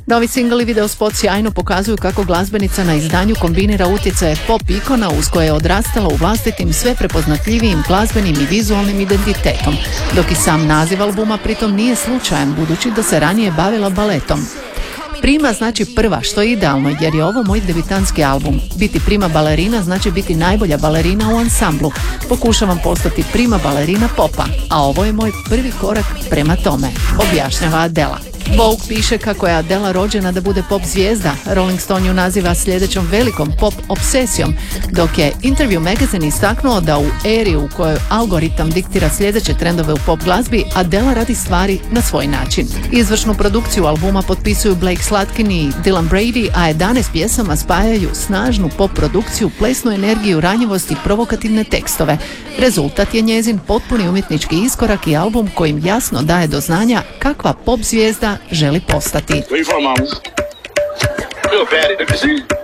Novi singl i videospot sjajno pokazuju kako glazbenica na izdanju kombinira utjecaje pop ikona uz koje je odrastala u vlastitim sve prepoznatljivijim glazbenim i vizualnim identitetom, dok i sam naziv albuma pritom nije slučajan budući da se ranije bavila baletom. Prima znači prva, što je idealno jer je ovo moj debitanski album. Biti prima balerina znači biti najbolja balerina u ansamblu. Pokušavam postati prima balerina popa, a ovo je moj prvi korak prema tome, objašnjava Adela. Vogue piše kako je Adela rođena da bude pop zvijezda. Rolling Stone ju naziva sljedećom velikom pop obsesijom, dok je Interview Magazine istaknuo da u eri u kojoj algoritam diktira sljedeće trendove u pop glazbi, Adela radi stvari na svoj način. Izvršnu produkciju albuma potpisuju Blake Slatkin i Dylan Brady, a 11 pjesama spajaju snažnu pop produkciju, plesnu energiju, ranjivost i provokativne tekstove. Rezultat je njezin potpuni umjetnički iskorak i album kojim jasno daje do znanja kakva pop zvijezda želi postati. Where you from, mama? Real bad, let me see.